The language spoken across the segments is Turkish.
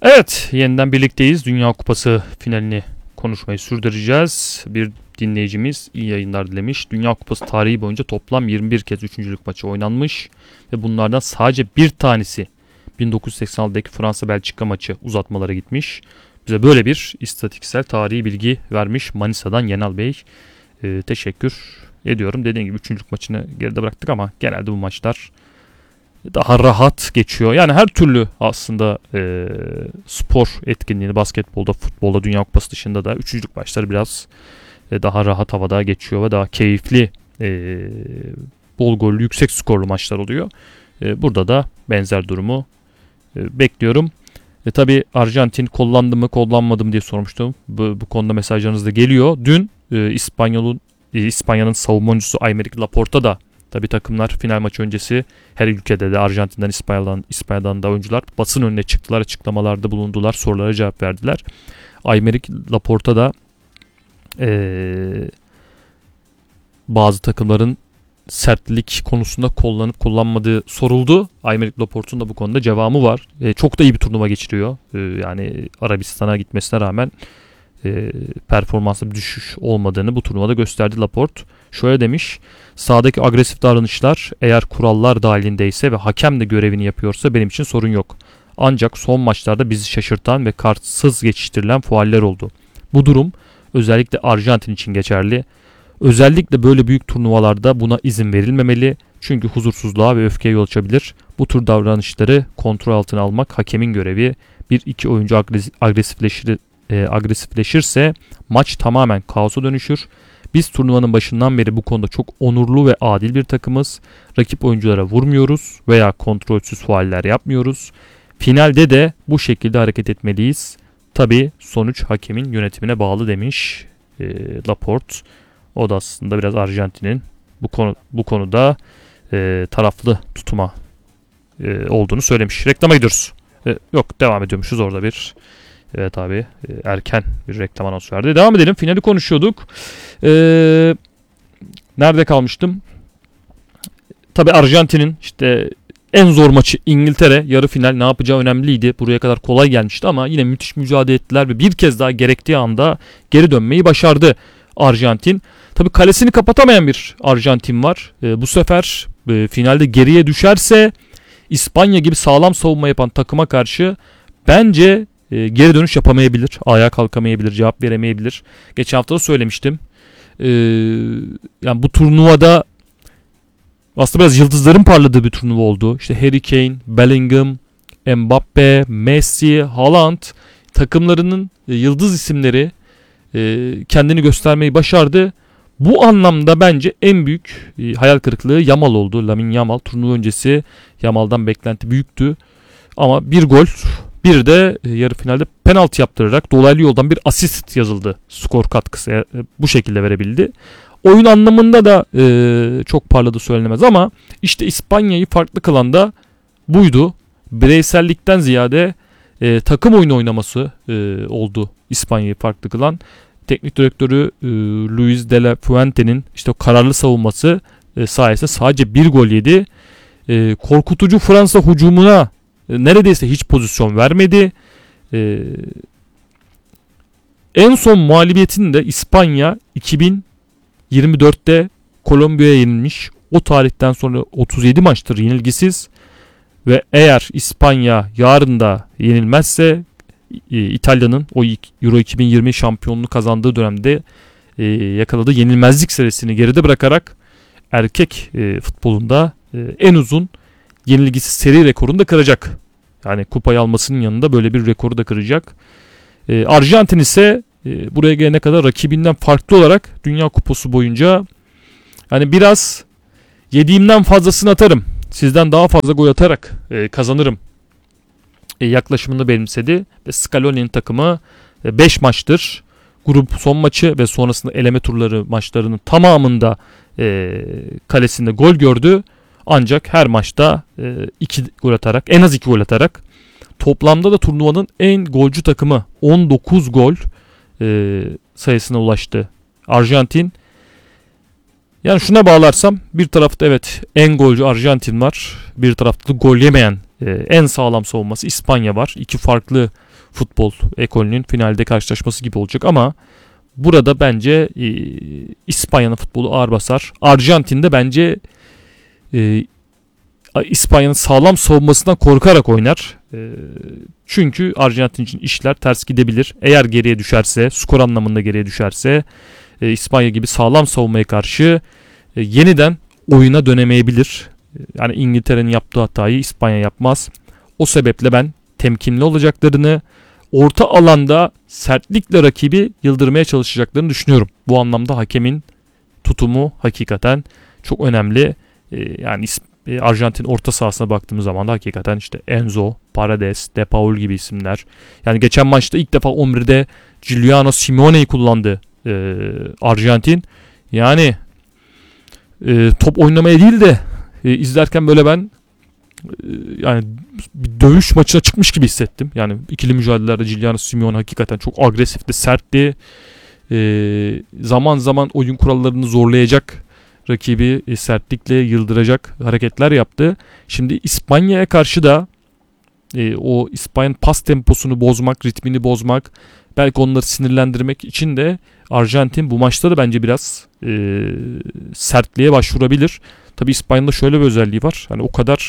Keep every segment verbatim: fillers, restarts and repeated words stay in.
Evet, yeniden birlikteyiz. Dünya Kupası finalini konuşmayı sürdüreceğiz. Bir dinleyicimiz iyi yayınlar dilemiş. Dünya Kupası tarihi boyunca toplam yirmi bir kez üçüncülük maçı oynanmış ve bunlardan sadece bir tanesi bin dokuz yüz seksen altıdaki Fransa-Belçika maçı uzatmalara gitmiş. Bize böyle bir istatistiksel tarihi bilgi vermiş Manisa'dan Yenal Bey. Ee, teşekkür ediyorum. Dediğim gibi üçüncülük maçını geride bıraktık ama genelde bu maçlar daha rahat geçiyor. Yani her türlü aslında e, spor etkinliğini basketbolda, futbolda, Dünya Kupası dışında da üçüncülük maçları biraz e, daha rahat havada geçiyor ve daha keyifli, e, bol gollü, yüksek skorlu maçlar oluyor. E, burada da benzer durumu e, bekliyorum. E, tabii Arjantin kullandı mı, kullanmadı mı diye sormuştum. Bu, bu konuda mesajlarınız da geliyor. Dün e, İspanyol'un e, İspanya'nın savunmacısı Aymeric Laporta da, tabii takımlar final maçı öncesi her ülkede de Arjantin'den, İspanya'dan, İspanya'dan da oyuncular basın önüne çıktılar, açıklamalarda bulundular, sorulara cevap verdiler. Aymeric Laporta da ee, bazı takımların sertlik konusunda kullanıp kullanmadığı soruldu. Aymeric Laporte'un da bu konuda cevabı var. E, çok da iyi bir turnuva geçiriyor. E, yani Arabistan'a gitmesine rağmen e, performansta bir düşüş olmadığını bu turnuvada gösterdi Laporte. Şöyle demiş: sahadaki agresif davranışlar eğer kurallar dahilindeyse ve hakem de görevini yapıyorsa benim için sorun yok. Ancak son maçlarda bizi şaşırtan ve kartsız geçiştirilen fauller oldu. Bu durum özellikle Arjantin için geçerli. Özellikle böyle büyük turnuvalarda buna izin verilmemeli. Çünkü huzursuzluğa ve öfkeye yol açabilir. Bu tür davranışları kontrol altına almak hakemin görevi. Bir iki oyuncu agresifleşir, e, agresifleşirse maç tamamen kaosa dönüşür. Biz turnuvanın başından beri bu konuda çok onurlu ve adil bir takımız. Rakip oyunculara vurmuyoruz veya kontrolsüz fauller yapmıyoruz. Finalde de bu şekilde hareket etmeliyiz. Tabii sonuç hakemin yönetimine bağlı demiş e, Laporte. O da aslında biraz Arjantin'in bu konu bu konuda e, taraflı tutuma e, olduğunu söylemiş. Reklama gidiyoruz. E, yok devam ediyormuşuz orada bir. Evet abi, e, erken bir reklam anonsu verdi. Devam edelim. Finali konuşuyorduk. E, nerede kalmıştım? Tabii Arjantin'in işte en zor maçı İngiltere, yarı final, ne yapacağı önemliydi. Buraya kadar kolay gelmişti ama yine müthiş mücadele ettiler ve bir kez daha gerektiği anda geri dönmeyi başardı Arjantin. Tabii kalesini kapatamayan bir Arjantin var. E, bu sefer e, finalde geriye düşerse İspanya gibi sağlam savunma yapan takıma karşı bence e, geri dönüş yapamayabilir. Ayağa kalkamayabilir, cevap veremeyebilir. Geçen hafta da söylemiştim. E, yani bu turnuvada aslında biraz yıldızların parladığı bir turnuva oldu. İşte Harry Kane, Bellingham, Mbappe, Messi, Haaland takımlarının e, yıldız isimleri e, kendini göstermeyi başardı. Bu anlamda bence en büyük e, hayal kırıklığı Yamal oldu. Lamine Yamal. Turnuva öncesi Yamal'dan beklenti büyüktü. Ama bir gol, bir de e, yarı finalde penaltı yaptırarak dolaylı yoldan bir asist yazıldı. Skor katkısı e, bu şekilde verebildi. Oyun anlamında da e, çok parladı söylenemez ama işte İspanya'yı farklı kılan da buydu. Bireysellikten ziyade e, takım oyunu oynaması e, oldu İspanya'yı farklı kılan. Teknik direktörü e, Luis de la Fuente'nin işte o kararlı savunması e, sayesinde sadece bir gol yedi. E, korkutucu Fransa hücumuna e, neredeyse hiç pozisyon vermedi. E, en son mağlubiyetini de İspanya iki bin yirmi dörtte Kolombiya'ya yenilmiş. O tarihten sonra otuz yedi maçtır yenilgisiz ve eğer İspanya yarın da yenilmezse İtalya'nın o Euro iki bin yirmi şampiyonluğu kazandığı dönemde e, yakaladığı yenilmezlik serisini geride bırakarak erkek e, futbolunda e, en uzun yenilgisiz seri rekorunu da kıracak. Yani kupayı almasının yanında böyle bir rekoru da kıracak. E, Arjantin ise e, buraya gelene kadar rakibinden farklı olarak Dünya Kupası boyunca hani biraz yediğimden fazlasını atarım, sizden daha fazla gol atarak e, kazanırım yaklaşımını benimsedi ve Scaloni'nin takımı beş maçtır grup son maçı ve sonrasında eleme turları maçlarının tamamında e, kalesinde gol gördü. Ancak her maçta iki e, gol atarak, en az iki gol atarak toplamda da turnuvanın en golcü takımı on dokuz gol e, sayısına ulaştı Arjantin. Yani şuna bağlarsam bir tarafta evet en golcü Arjantin var. Bir tarafta da gol yemeyen e, en sağlam savunması İspanya var. İki farklı futbol ekolünün finalde karşılaşması gibi olacak ama burada bence e, İspanya'nın futbolu ağır basar. Arjantin'de bence e, İspanya'nın sağlam savunmasından korkarak oynar. E, çünkü Arjantin için işler ters gidebilir. Eğer geriye düşerse, skor anlamında geriye düşerse e, İspanya gibi sağlam savunmaya karşı e, yeniden oyuna dönemeyebilir. Yani İngiltere'nin yaptığı hatayı İspanya yapmaz. O sebeple ben temkinli olacaklarını, orta alanda sertlikle rakibi yıldırmaya çalışacaklarını düşünüyorum. Bu anlamda hakemin tutumu hakikaten çok önemli. Ee, yani Arjantin orta sahasına baktığımız zaman da hakikaten işte Enzo, Paredes, De Paul gibi isimler. Yani geçen maçta ilk defa on birde Giuliano Simeone'yi kullandı ee, Arjantin. Yani e, top oynamaya değil de e, izlerken böyle ben e, yani bir dövüş maçına çıkmış gibi hissettim. Yani ikili mücadelelerde Giuliano Simeone hakikaten çok agresifti, sertti. E, zaman zaman oyun kurallarını zorlayacak, rakibi e, sertlikle yıldıracak hareketler yaptı. Şimdi İspanya'ya karşı da e, o İspanya'nın pas temposunu bozmak, ritmini bozmak, belki onları sinirlendirmek için de Arjantin bu maçta da bence biraz e, sertliğe başvurabilir. Tabii İspanya'da şöyle bir özelliği var. Hani o kadar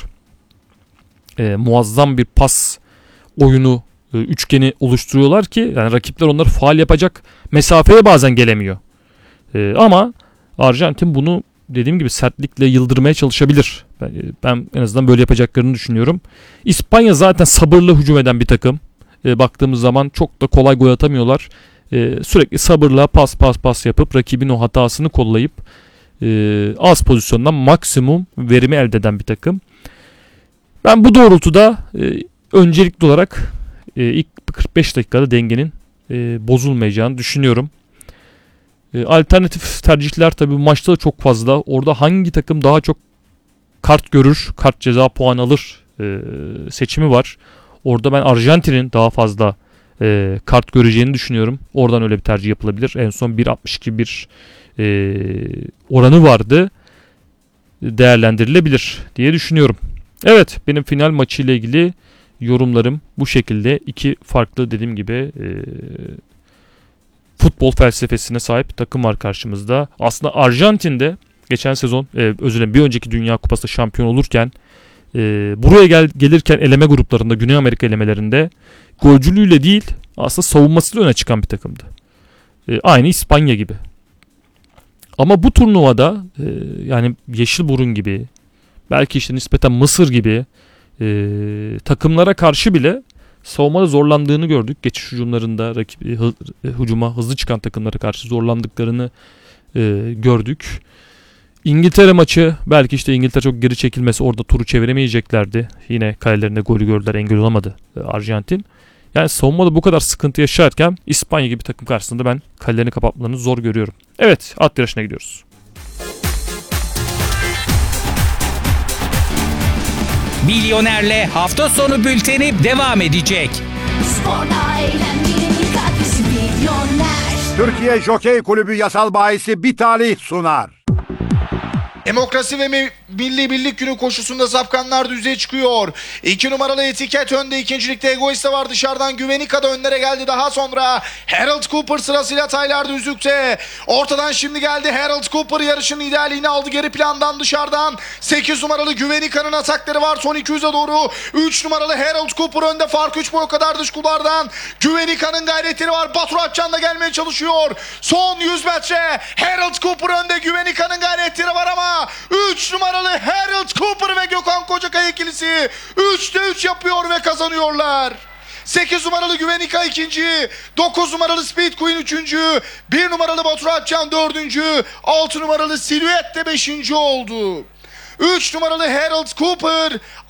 e, muazzam bir pas oyunu e, üçgeni oluşturuyorlar ki yani rakipler onları faul yapacak mesafeye bazen gelemiyor. E, ama Arjantin bunu dediğim gibi sertlikle yıldırmaya çalışabilir. Ben, ben en azından böyle yapacaklarını düşünüyorum. İspanya zaten sabırlı hücum eden bir takım. E, baktığımız zaman çok da kolay gol atamıyorlar. E, sürekli sabırla pas pas pas yapıp rakibin o hatasını kollayıp e, az pozisyondan maksimum verimi elde eden bir takım. Ben bu doğrultuda e, öncelikli olarak e, ilk kırk beş dakikada dengenin e, bozulmayacağını düşünüyorum. E, alternatif tercihler tabii bu maçta da çok fazla. Orada hangi takım daha çok kart görür, kart ceza puan alır e, seçimi var. Orada ben Arjantin'in daha fazla e, kart göreceğini düşünüyorum. Oradan öyle bir tercih yapılabilir. En son bir altmış iki bir e, oranı vardı. Değerlendirilebilir diye düşünüyorum. Evet, benim final maçı ile ilgili yorumlarım bu şekilde. İki farklı dediğim gibi e, futbol felsefesine sahip takım var karşımızda. Aslında Arjantin'de geçen sezon e, özür dilerim bir önceki Dünya Kupası'nda şampiyon olurken e, buraya gel, gelirken eleme gruplarında Güney Amerika elemelerinde golcülüğüyle değil aslında savunmasıyla öne çıkan bir takımdı. E, aynı İspanya gibi. Ama bu turnuvada e, yani Yeşilburun gibi belki işte nispeten Mısır gibi e, takımlara karşı bile savunmada zorlandığını gördük. Geçiş hücumlarında rakip, hı, hücuma hızlı çıkan takımlara karşı zorlandıklarını e, gördük. İngiltere maçı belki işte İngiltere çok geri çekilmesi orada turu çeviremeyeceklerdi. Yine kalelerinde golü gördüler, engel olamadı e, Arjantin. Yani savunmada bu kadar sıkıntı yaşarken İspanya gibi takım karşısında ben kalelerini kapatmalarını zor görüyorum. Evet, at yarışına gidiyoruz. Milyoner'le hafta sonu bülteni devam edecek. Türkiye Jokey Kulübü yasal bahisi bir talih sunar. Demokrasi ve mi- Milli Birlik Günü koşusunda safkanlar düzeye çıkıyor. İki numaralı etiket önde. İkincilikte Egoista var dışarıdan. Güvenika da önlere geldi daha sonra. Harold Cooper sırasıyla Taylar düzlükte. Ortadan şimdi geldi Harold Cooper yarışın liderliğini aldı geri plandan dışarıdan. sekiz numaralı Güvenika'nın atakları var son iki yüze doğru. üç numaralı Harold Cooper önde fark üç boy kadar dış kulvardan. Güvenika'nın gayretleri var. Batur Akçan da gelmeye çalışıyor. Son yüz metre. Harold Cooper önde. Güvenika'nın gayretleri var ama üç numaralı Harold Cooper ve Gökhan Kocakaya ikilisi üçte üç yapıyor ve kazanıyorlar. sekiz numaralı Güvenika ikinci, dokuz numaralı Speed Queen üçüncü, bir numaralı Batur Akçan dördüncü, altı numaralı Silhouette de beşinci oldu. üç numaralı Harold Cooper